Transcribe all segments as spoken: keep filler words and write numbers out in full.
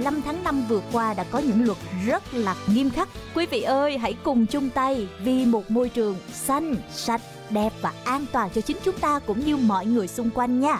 lăm tháng năm vừa qua đã có những luật rất là nghiêm khắc. Quý vị ơi, hãy cùng chung tay vì một môi trường xanh, sạch, đẹp và an toàn cho chính chúng ta cũng như mọi người xung quanh nha.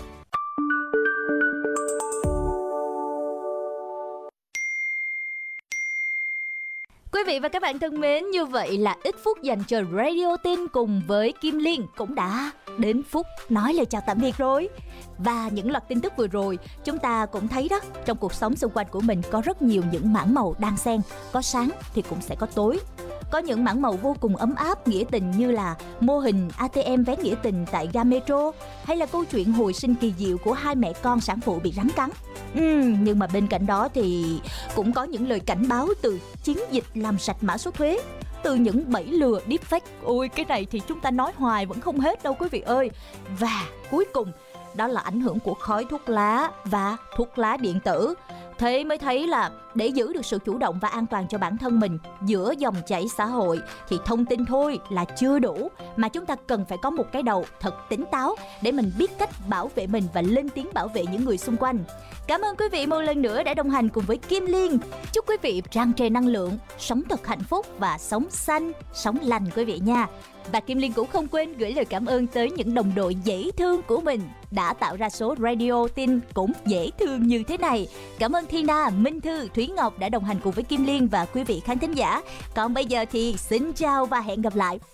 Quý vị và các bạn thân mến, như vậy là ít phút dành cho Radio Tin cùng với Kim Liên cũng đã đến phút nói lời chào tạm biệt rồi. Và những loạt tin tức vừa rồi, chúng ta cũng thấy đó, trong cuộc sống xung quanh của mình có rất nhiều những mảng màu đan xen, có sáng thì cũng sẽ có tối. Có những mảng màu vô cùng ấm áp, nghĩa tình như là mô hình a tê em vé nghĩa tình tại ga Metro, hay là câu chuyện hồi sinh kỳ diệu của hai mẹ con sản phụ bị rắn cắn. Uhm, nhưng mà bên cạnh đó thì cũng có những lời cảnh báo từ chiến dịch làm sạch mã số thuế, từ những bẫy lừa deepfake. Ôi, cái này thì chúng ta nói hoài vẫn không hết đâu quý vị ơi. Và cuối cùng, đó là ảnh hưởng của khói thuốc lá và thuốc lá điện tử. Thế mới thấy là để giữ được sự chủ động và an toàn cho bản thân mình giữa dòng chảy xã hội thì thông tin thôi là chưa đủ, mà chúng ta cần phải có một cái đầu thật tỉnh táo để mình biết cách bảo vệ mình và lên tiếng bảo vệ những người xung quanh. Cảm ơn quý vị một lần nữa đã đồng hành cùng với Kim Liên. Chúc quý vị tràn trề năng lượng, sống thật hạnh phúc và sống xanh, sống lành quý vị nha. Và Kim Liên cũng không quên gửi lời cảm ơn tới những đồng đội dễ thương của mình đã tạo ra số Radio Tin cũng dễ thương như thế này. Cảm ơn Thina, Minh Thư, Thúy Ngọc đã đồng hành cùng với Kim Liên và quý vị khán thính giả. Còn bây giờ thì xin chào và hẹn gặp lại.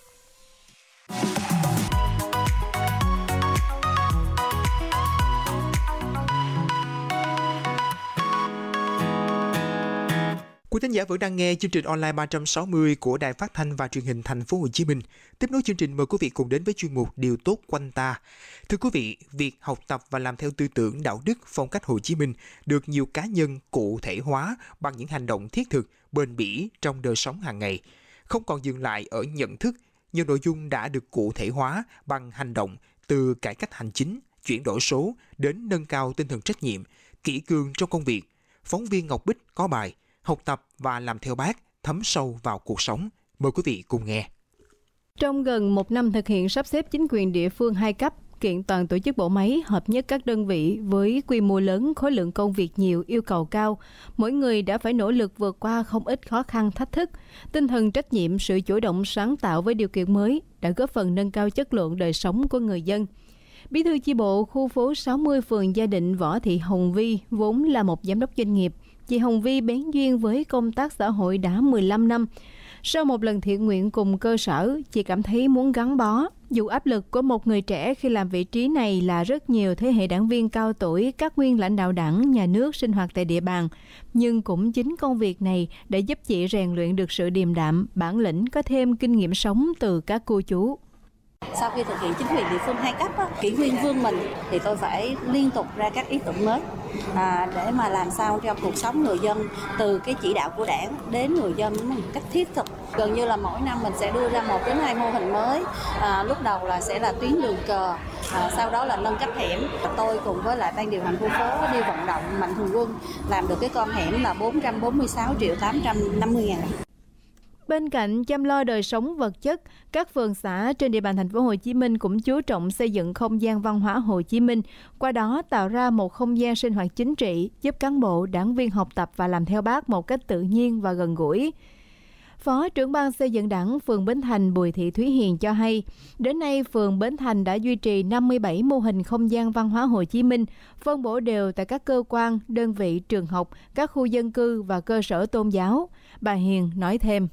Quý thính giả vẫn đang nghe chương trình online ba trăm sáu mươi của Đài Phát thanh và Truyền hình Thành phố Hồ Chí Minh. Tiếp nối chương trình, mời quý vị cùng đến với chuyên mục Điều tốt quanh ta. Thưa quý vị, việc học tập và làm theo tư tưởng đạo đức phong cách Hồ Chí Minh được nhiều cá nhân cụ thể hóa bằng những hành động thiết thực, bền bỉ trong đời sống hàng ngày. Không còn dừng lại ở nhận thức, nhiều nội dung đã được cụ thể hóa bằng hành động, từ cải cách hành chính, chuyển đổi số đến nâng cao tinh thần trách nhiệm, kỷ cương trong công việc. Phóng viên Ngọc Bích có bài Học tập và làm theo Bác, thấm sâu vào cuộc sống. Mời quý vị cùng nghe. Trong gần một năm thực hiện sắp xếp chính quyền địa phương hai cấp, kiện toàn tổ chức bộ máy, hợp nhất các đơn vị với quy mô lớn, khối lượng công việc nhiều, yêu cầu cao, mỗi người đã phải nỗ lực vượt qua không ít khó khăn thách thức. Tinh thần trách nhiệm, sự chủ động sáng tạo với điều kiện mới đã góp phần nâng cao chất lượng đời sống của người dân. Bí thư chi bộ khu phố sáu mươi phường Gia Định Võ Thị Hồng Vi vốn là một giám đốc doanh nghiệp. Chị Hồng Vi bén duyên với công tác xã hội đã mười lăm năm. Sau một lần thiện nguyện cùng cơ sở, chị cảm thấy muốn gắn bó. Dù áp lực của một người trẻ khi làm vị trí này là rất nhiều thế hệ đảng viên cao tuổi, các nguyên lãnh đạo đảng, nhà nước sinh hoạt tại địa bàn, nhưng cũng chính công việc này đã giúp chị rèn luyện được sự điềm đạm, bản lĩnh, có thêm kinh nghiệm sống từ các cô chú. Sau khi thực hiện chính quyền địa phương hai cấp, á, kỷ nguyên vương mình thì tôi phải liên tục ra các ý tưởng mới à, để mà làm sao cho cuộc sống người dân, từ cái chỉ đạo của đảng đến người dân một cách thiết thực. Gần như là mỗi năm mình sẽ đưa ra một đến hai mô hình mới. À, lúc đầu là sẽ là tuyến đường cờ, à, sau đó là nâng cấp hẻm. Tôi cùng với lại ban điều hành khu phố đi vận động mạnh thường quân làm được cái con hẻm là bốn trăm bốn mươi sáu triệu tám trăm năm mươi ngàn. Bên cạnh chăm lo đời sống vật chất, các phường xã trên địa bàn thành phố Hồ Chí Minh cũng chú trọng xây dựng không gian văn hóa Hồ Chí Minh, qua đó tạo ra một không gian sinh hoạt chính trị, giúp cán bộ, đảng viên học tập và làm theo Bác một cách tự nhiên và gần gũi. Phó trưởng ban xây dựng Đảng phường Bến Thành Bùi Thị Thúy Hiền cho hay, đến nay phường Bến Thành đã duy trì năm mươi bảy mô hình không gian văn hóa Hồ Chí Minh, phân bổ đều tại các cơ quan, đơn vị, trường học, các khu dân cư và cơ sở tôn giáo. Bà Hiền nói thêm.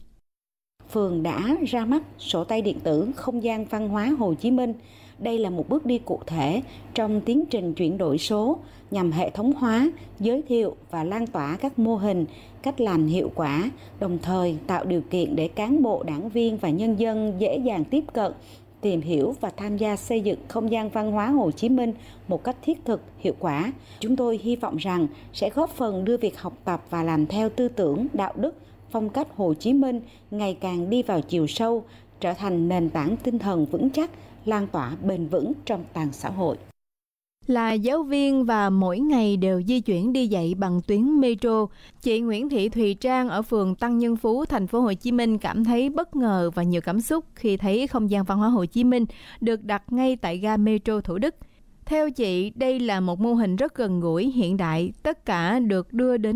Phường đã ra mắt sổ tay điện tử không gian văn hóa Hồ Chí Minh. Đây là một bước đi cụ thể trong tiến trình chuyển đổi số nhằm hệ thống hóa, giới thiệu và lan tỏa các mô hình, cách làm hiệu quả, đồng thời tạo điều kiện để cán bộ, đảng viên và nhân dân dễ dàng tiếp cận, tìm hiểu và tham gia xây dựng không gian văn hóa Hồ Chí Minh một cách thiết thực, hiệu quả. Chúng tôi hy vọng rằng sẽ góp phần đưa việc học tập và làm theo tư tưởng, đạo đức, phong cách Hồ Chí Minh ngày càng đi vào chiều sâu, trở thành nền tảng tinh thần vững chắc, lan tỏa bền vững trong toàn xã hội. Là giáo viên và mỗi ngày đều di chuyển đi dạy bằng tuyến metro, chị Nguyễn Thị Thùy Trang ở phường Tăng Nhân Phú, thành phố Hồ Chí Minh cảm thấy bất ngờ và nhiều cảm xúc khi thấy không gian văn hóa Hồ Chí Minh được đặt ngay tại ga metro Thủ Đức. Theo chị, đây là một mô hình rất gần gũi, hiện đại, tất cả được đưa đến